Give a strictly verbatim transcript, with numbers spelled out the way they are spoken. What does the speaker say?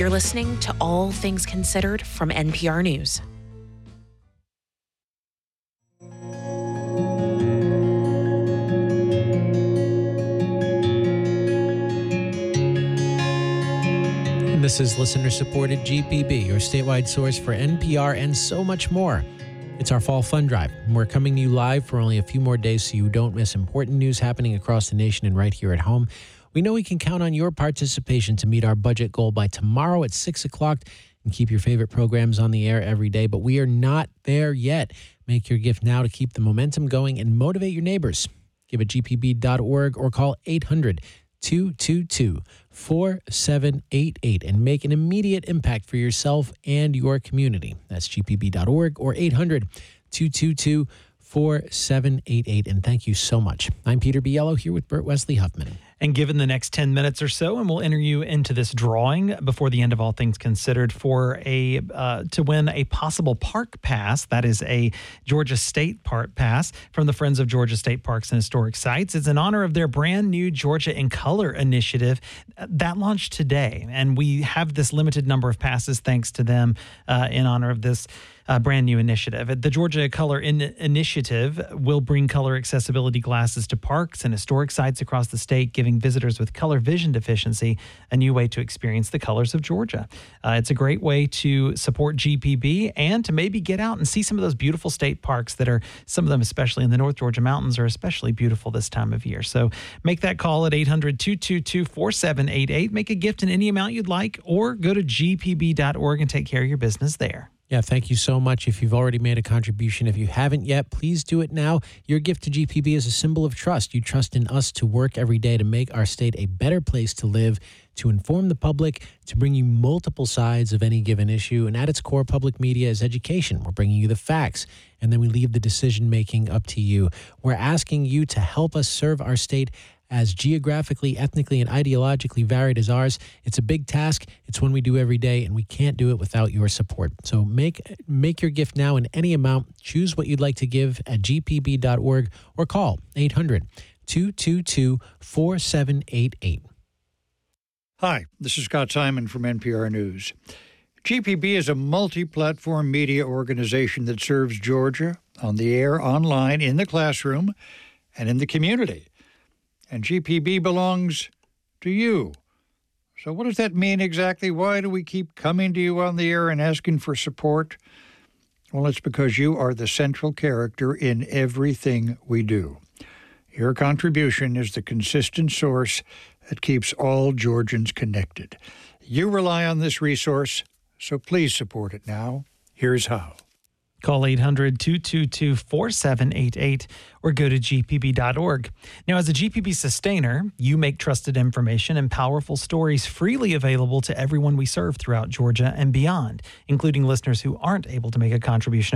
You're listening to All Things Considered from N P R News. This is listener-supported G P B, your statewide source for N P R and so much more. It's our Fall Fund Drive. We're coming to you live for only a few more days so you don't miss important news happening across the nation and right here at home. We know we can count on your participation to meet our budget goal by tomorrow at six o'clock and keep your favorite programs on the air every day, but we are not there yet. Make your gift now to keep the momentum going and motivate your neighbors. Give at G P B dot org or call eight hundred, two two two, four seven eight eight and make an immediate impact for yourself and your community. That's G P B dot org or eight hundred, two two two, four seven eight eight. And thank you so much. I'm Peter Biello here with Bert Wesley Huffman. And given the next ten minutes or so, and we'll enter you into this drawing before the end of All Things Considered for a uh, to win a possible park pass. That is a Georgia State Park Pass from the Friends of Georgia State Parks and Historic Sites. It's in honor of their brand new Georgia in Color initiative that launched today. And we have this limited number of passes thanks to them uh, in honor of this Uh, brand new initiative. The Georgia Color in- Initiative will bring color accessibility glasses to parks and historic sites across the state, giving visitors with color vision deficiency a new way to experience the colors of Georgia. Uh, it's a great way to support G P B and to maybe get out and see some of those beautiful state parks that are, some of them, especially in the North Georgia mountains, are especially beautiful this time of year. So make that call at eight hundred, two two two, four seven eight eight. Make a gift in any amount you'd like, or go to G P B dot org and take care of your business there. Yeah, thank you so much. If you've already made a contribution, if you haven't yet, please do it now. Your gift to G P B is a symbol of trust. You trust in us to work every day to make our state a better place to live, to inform the public, to bring you multiple sides of any given issue. And at its core, public media is education. We're bringing you the facts, and then we leave the decision-making up to you. We're asking you to help us serve our state as geographically, ethnically, and ideologically varied as ours. It's a big task. It's one we do every day, and we can't do it without your support. So make make your gift now in any amount. Choose what you'd like to give at G P B dot org or call eight hundred, two two two, four seven eight eight. Hi, this is Scott Simon from N P R News. G P B is a multi-platform media organization that serves Georgia on the air, online, in the classroom, and in the community. And G P B belongs to you. So what does that mean exactly? Why do we keep coming to you on the air and asking for support? Well, it's because you are the central character in everything we do. Your contribution is the consistent source that keeps all Georgians connected. You rely on this resource, so please support it now. Here's how. Call eight hundred, two two two, four seven eight eight or go to G P B dot org. Now, as a G P B sustainer, you make trusted information and powerful stories freely available to everyone we serve throughout Georgia and beyond, including listeners who aren't able to make a contribution